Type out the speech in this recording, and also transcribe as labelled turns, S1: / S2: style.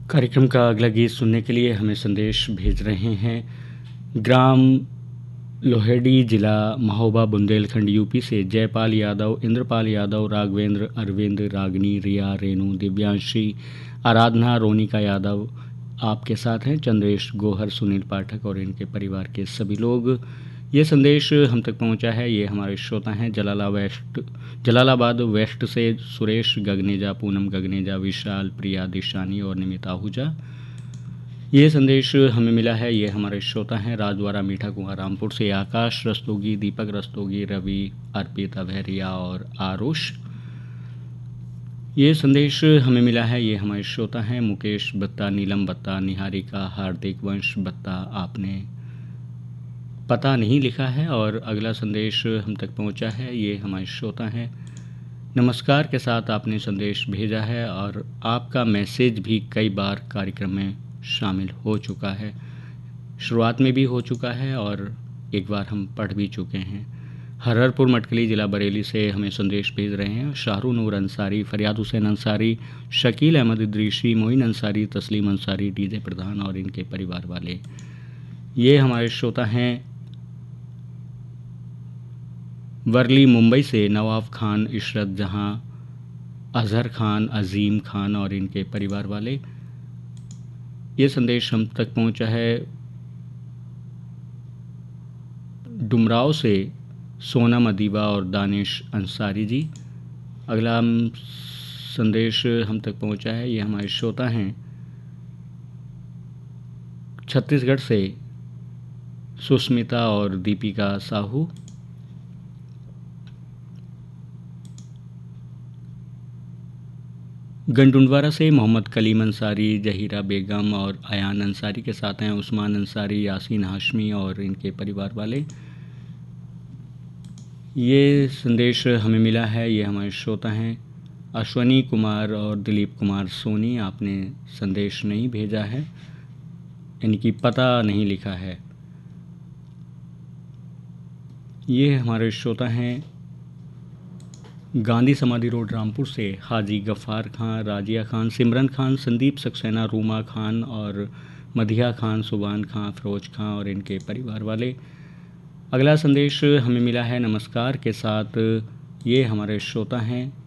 S1: कार्यक्रम का अगला गीत सुनने के लिए हमें संदेश भेज रहे हैं ग्राम लोहेडी, जिला महोबा, बुंदेलखंड, यूपी से जयपाल यादव, इंद्रपाल यादव, राघवेंद्र, अरविंद, रागनी, रिया, रेणु, दिव्यांशी, आराधना, रोनिका यादव आपके साथ हैं, चंद्रेश, गोहर, सुनील पाठक और इनके परिवार के सभी लोग। ये संदेश हम तक पहुंचा है। ये हमारे श्रोता हैं जलालाबाद वेस्ट से सुरेश गगनेजा, पूनम गगनेजा, विशाल, प्रिया, दिशानी और निमिता आहूजा। ये संदेश हमें मिला है। ये हमारे श्रोता हैं राजद्वारा मीठा कुआं रामपुर से आकाश रस्तोगी, दीपक रस्तोगी, रवि, अर्पित, अभैरिया और आरुष। ये संदेश हमें मिला है। ये हमारे श्रोता हैं मुकेश बत्ता, नीलम बत्ता, निहारिका, हार्दिक, वंश बत्ता। आपने पता नहीं लिखा है और अगला संदेश हम तक पहुंचा है। ये हमारे श्रोता हैं, नमस्कार के साथ आपने संदेश भेजा है और आपका मैसेज भी कई बार कार्यक्रम में शामिल हो चुका है, शुरुआत में भी हो चुका है और एक बार हम पढ़ भी चुके हैं। हररपुर मटकली, ज़िला बरेली से हमें संदेश भेज रहे हैं शाहरुख नूर अंसारी, फरियाद हुसैन अंसारी, शकील अहमद इद्रीसी, मोइन अंसारी, तस्लीम अंसारी, डीजे प्रधान और इनके परिवार वाले। ये हमारे श्रोता हैं वर्ली मुंबई से नवाब खान, इशरत जहां, अजहर खान, अजीम खान और इनके परिवार वाले। ये संदेश हम तक पहुंचा है डुमराव से सोनम अदीबा और दानिश अंसारी जी। अगला संदेश हम तक पहुंचा है। ये हमारे श्रोता हैं छत्तीसगढ़ से सुस्मिता और दीपिका साहू। गंडुंडवारा से मोहम्मद कलीम अंसारी, जहीरा बेगम और अयान अंसारी के साथ हैं उस्मान अंसारी, यासीन हाशमी और इनके परिवार वाले। ये संदेश हमें मिला है। ये हमारे श्रोता हैं अश्वनी कुमार और दिलीप कुमार सोनी। आपने संदेश नहीं भेजा है, यानी कि पता नहीं लिखा है। ये हमारे श्रोता हैं गांधी समाधि रोड, रामपुर से हाजी गफ़ार खान, राजिया खान, सिमरन खान, संदीप सक्सेना, रूमा खान और मधिया खान, सुबान खान, फ़िरोज़ खान और इनके परिवार वाले। अगला संदेश हमें मिला है नमस्कार के साथ। ये हमारे श्रोता हैं